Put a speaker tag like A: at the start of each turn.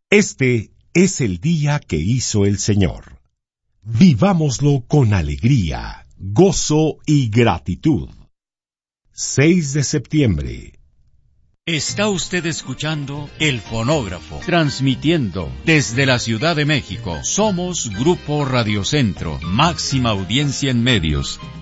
A: Este es el día que hizo el Señor. Vivámoslo con alegría, gozo y gratitud. 6 de septiembre.
B: Está usted escuchando El Fonógrafo, transmitiendo desde la Ciudad de México. Somos Grupo Radio Centro, máxima audiencia en medios.